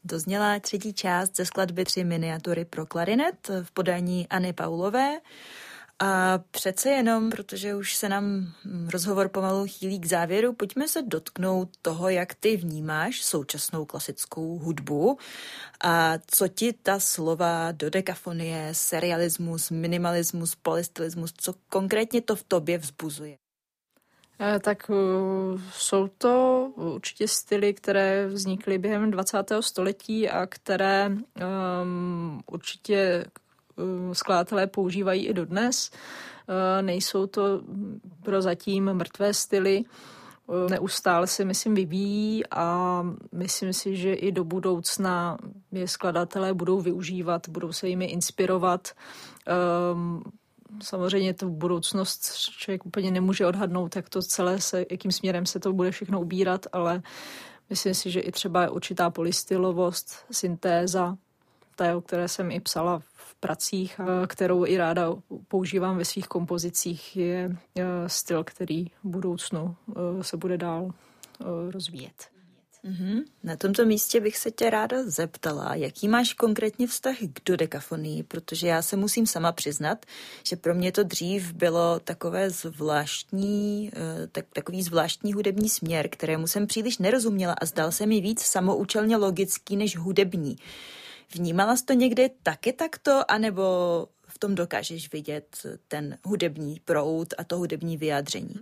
Dozněla třetí část ze skladby 3 miniatury pro klarinet v podání Anny Paulové. A přece jenom, protože už se nám rozhovor pomalu chýlí k závěru, pojďme se dotknout toho, jak ty vnímáš současnou klasickou hudbu a co ti ta slova dodekafonie, serialismus, minimalismus, polystylismus, co konkrétně to v tobě vzbuzuje? Tak jsou to určitě styly, které vznikly během 20. století a které určitě skladatelé používají i dodnes. Nejsou to prozatím mrtvé styly. Neustále se, myslím, vyvíjí a myslím si, že i do budoucna je skladatelé budou využívat, budou se jimi inspirovat. Samozřejmě to budoucnost člověk úplně nemůže odhadnout, jak to celé jakým směrem se to bude všechno ubírat, ale myslím si, že i třeba určitá polystylovost, syntéza, o které jsem i psala v pracích a kterou i ráda používám ve svých kompozicích, je styl, který v budoucnu se bude dál rozvíjet. Na tomto místě bych se tě ráda zeptala, jaký máš konkrétně vztah k dodekafonii, protože já se musím sama přiznat, že pro mě to dřív bylo takový zvláštní hudební směr, kterému jsem příliš nerozuměla a zdal se mi víc samoučelně logický než hudební. Vnímala jsi to někdy taky takto, anebo v tom dokážeš vidět ten hudební proud a to hudební vyjádření?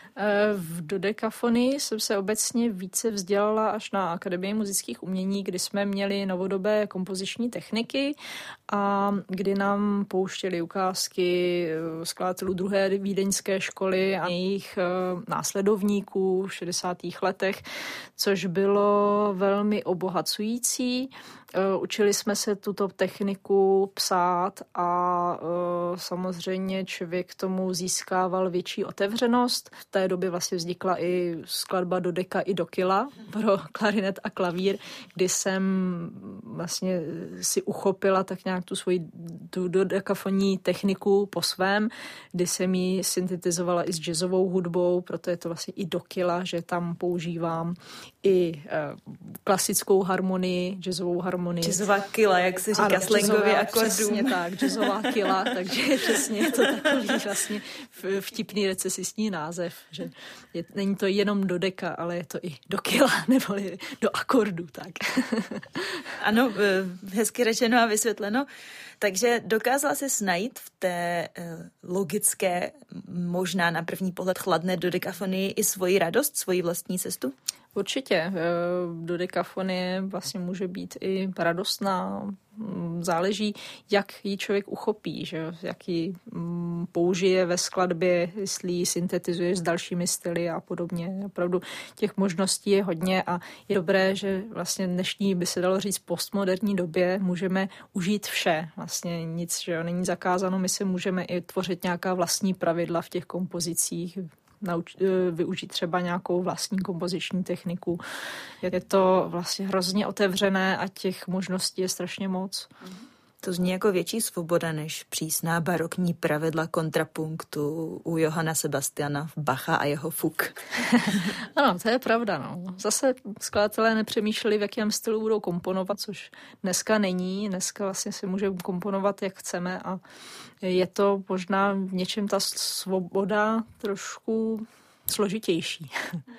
V dodekafonii jsem se obecně více vzdělala až na Akademii muzických umění, kdy jsme měli novodobé kompoziční techniky a kdy nám pouštěli ukázky skladatelů druhé vídeňské školy a jejich následovníků v 60. letech, což bylo velmi obohacující. Učili jsme se tuto techniku psát a samozřejmě člověk k tomu získával větší otevřenost. V té době vlastně vznikla i skladba do deka i do kila pro klarinet a klavír, kdy jsem vlastně si uchopila tak nějak tu dodekafonní techniku po svém, kdy jsem ji syntetizovala i s jazzovou hudbou, proto je to vlastně i do kila, že tam používám i klasickou harmonii, jazzovou harmonii. Jazzová kila, jak se říká slangově akordům. Přesně tak, jazzová kila, takže přesně je to takový vlastně vtipný recesistní název, že není to jenom do deka, ale je to i do kila, nebo do akordu, tak. Ano, hezky řečeno a vysvětleno. Takže dokázala jsi najít v té logické, možná na první pohled chladné dodekafonii i svoji radost, svoji vlastní cestu? Určitě. Dodekafonie vlastně může být i radostná. Záleží, jak ji člověk uchopí, že? Jak ji použije ve skladbě, jestli ji syntetizuje s dalšími styly a podobně. Opravdu těch možností je hodně a je dobré, že vlastně dnešní, by se dalo říct, postmoderní době můžeme užít vše. Vlastně nic, že jo, není zakázáno, my si můžeme i tvořit nějaká vlastní pravidla v těch kompozicích, využít třeba nějakou vlastní kompoziční techniku. Je to vlastně hrozně otevřené a těch možností je strašně moc. To zní jako větší svoboda než přísná barokní pravidla kontrapunktu u Johanna Sebastiana Bacha a jeho Fuk. Ano, to je pravda. No. Zase skladatelé nepřemýšleli, v jakém stylu budou komponovat, což dneska není. Dneska vlastně si můžeme komponovat, jak chceme a je to možná v něčem ta svoboda trošku složitější.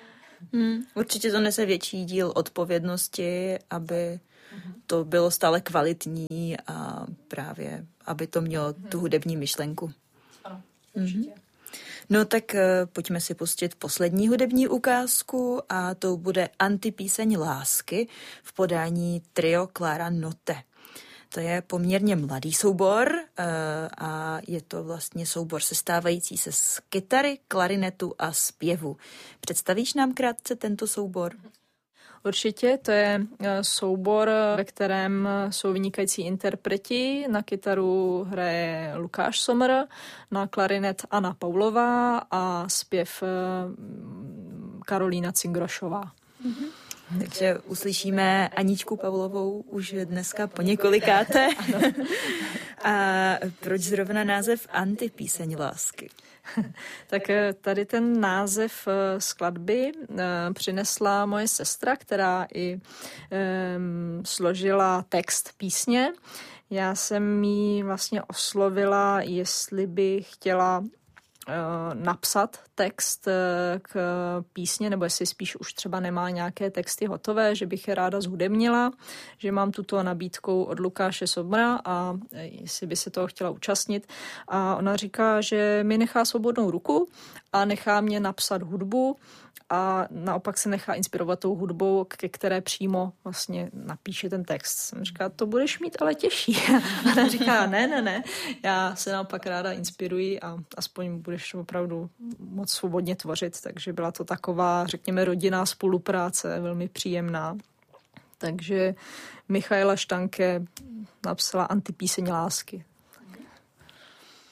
Určitě to nese větší díl odpovědnosti, aby to bylo stále kvalitní a právě, aby to mělo tu hudební myšlenku. Ano, určitě. No tak pojďme si pustit poslední hudební ukázku a to bude Antipíseň lásky v podání trio Clara Notte. To je poměrně mladý soubor a je to vlastně soubor sestávající se z kytary, klarinetu a zpěvu. Představíš nám krátce tento soubor? Určitě, to je soubor, ve kterém jsou vynikající interpreti. Na kytaru hraje Lukáš Sommer, na klarinet Anna Paulová a zpěv Karolína Cingrošová. Takže uslyšíme Aničku Pavlovou už dneska po několikáté. A proč zrovna název Antipíseň lásky? Tak tady ten název skladby přinesla moje sestra, která i složila text písně. Já jsem jí vlastně oslovila, jestli by chtěla napsat text k písně, nebo jestli spíš už třeba nemá nějaké texty hotové, že bych je ráda zhudebnila, že mám tuto nabídku od Lukáše Sobra a jestli by se toho chtěla účastnit. A ona říká, že mi nechá svobodnou ruku a nechá mě napsat hudbu a naopak se nechá inspirovat tou hudbou, ke které přímo vlastně napíše ten text. Jsem říká, to budeš mít ale těžší. A ona říká, ne, já se naopak ráda inspiruji a aspoň budeš opravdu moc svobodně tvořit. Takže byla to taková, řekněme, rodinná spolupráce, velmi příjemná. Takže Michaela Štanke napsala Antipíseň lásky.